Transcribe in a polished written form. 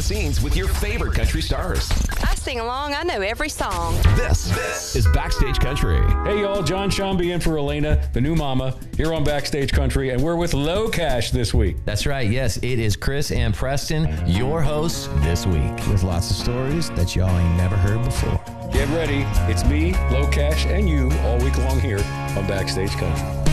scenes with your favorite country stars. I sing along. I know every song. This is Backstage Country. Hey, y'all. John Shambi in for Elena, the new mama, here on Backstage Country, and we're with Low Cash this week. That's right. Yes, it is Chris and Preston, your hosts this week. With lots of stories that y'all ain't never heard before. Get ready. It's me, Low Cash, and you all week long here on Backstage Country.